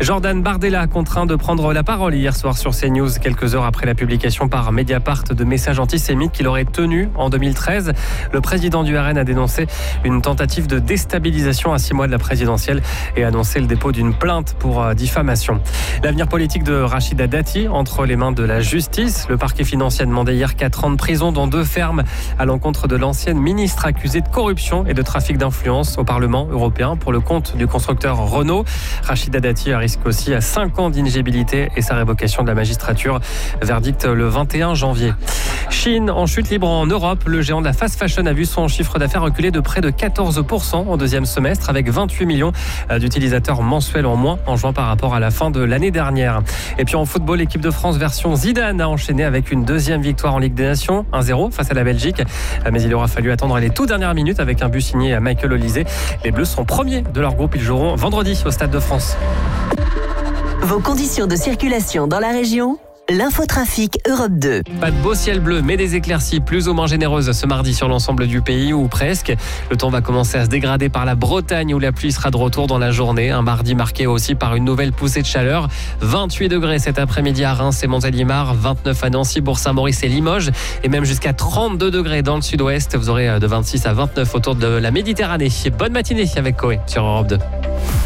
Jordan Bardella contraint de prendre la parole hier soir sur CNews, quelques heures après la publication par Mediapart de messages antisémites qu'il aurait tenus en 2013. Le président du RN a dénoncé une tentative de déstabilisation à 6 mois de la présidentielle et annoncé le dépôt d'une plainte pour diffamation. L'avenir politique de Rachida Dati entre les mains de la justice. Le parquet financier a demandé hier 4 ans de prison dans 2 fermes à l'encontre de l'ancienne ministre accusée de corruption et de trafic d'influence au Parlement européen pour le compte du constructeur Renault. Rachida Dati risque aussi à 5 ans d'inéligibilité et sa révocation de la magistrature. Verdict le 21 janvier. Chine en chute libre en Europe. Le géant de la fast fashion a vu son chiffre d'affaires reculer de près de 14% en deuxième semestre avec 28 millions d'utilisateurs mensuels en moins en juin par rapport à la fin de l'année dernière. Et puis en football, l'équipe de France version Zidane a enchaîné avec une deuxième victoire en Ligue des Nations, 1-0 face à la Belgique. Mais il aura fallu attendre les toutes dernières minutes avec un but signé à Michael Olise. Les Bleus sont premiers de leur groupe. Ils joueront vendredi au Stade de France. Vos conditions de circulation dans la région, l'infotrafic Europe 2. Pas de beau ciel bleu, mais des éclaircies plus ou moins généreuses ce mardi sur l'ensemble du pays, ou presque. Le temps va commencer à se dégrader par la Bretagne, où la pluie sera de retour dans la journée. Un mardi marqué aussi par une nouvelle poussée de chaleur. 28 degrés cet après-midi à Reims et Montélimar, 29 à Nancy, Bourg-Saint-Maurice et Limoges, et même jusqu'à 32 degrés dans le sud-ouest. Vous aurez de 26 à 29 autour de la Méditerranée. Bonne matinée avec Coé sur Europe 2.